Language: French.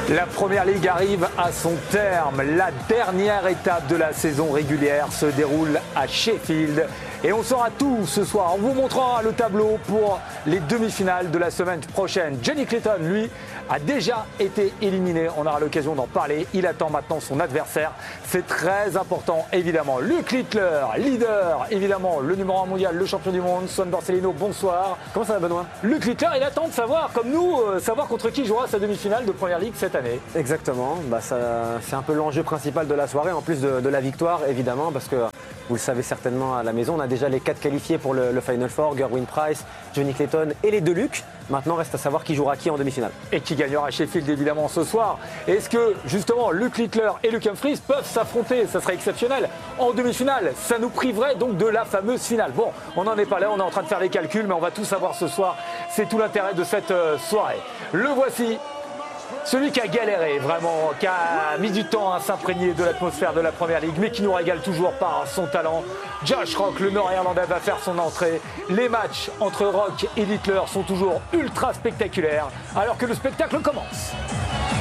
La Première Ligue arrive à son terme. La dernière étape de la saison régulière se déroule à Sheffield. Et on saura tout ce soir. On vous montrera le tableau pour les demi-finales de la semaine prochaine. Johnny Clayton, lui, a déjà été éliminé. On aura l'occasion d'en parler. Il attend maintenant son adversaire. C'est très important, évidemment. Luke Littler, leader, évidemment, le numéro 1 mondial, le champion du monde. Son Borsellino, bonsoir. Comment ça va, Benoît? Luke Littler, il attend de savoir, comme nous, savoir contre qui jouera sa demi-finale de Première Ligue cette année. Exactement. C'est un peu l'enjeu principal de la soirée, en plus de la victoire, évidemment, parce que vous le savez certainement à la maison, on a déjà les 4 qualifiés pour le Final Four, Gerwin Price, Johnny Clayton et les deux Luke. Maintenant, reste à savoir qui jouera qui en demi-finale. Et qui gagnera Sheffield, évidemment, ce soir. Est-ce que, justement, Luke Littler et Luke Humphries peuvent s'affronter? Ça serait exceptionnel. En demi-finale, ça nous priverait donc de la fameuse finale. Bon, on n'en est pas là, on est en train de faire les calculs, mais on va tout savoir ce soir. C'est tout l'intérêt de cette soirée. Le voici. Celui qui a galéré, vraiment, qui a mis du temps à s'imprégner de l'atmosphère de la Première Ligue, mais qui nous régale toujours par son talent. Josh Rock, le Nord-Irlandais, va faire son entrée. Les matchs entre Rock et Littler sont toujours ultra spectaculaires, alors que le spectacle commence.